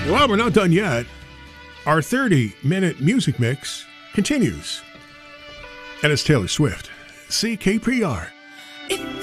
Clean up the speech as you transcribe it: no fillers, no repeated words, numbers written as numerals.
Well, we're not done yet. Our 30-minute music mix continues. And it's Taylor Swift. CKPR.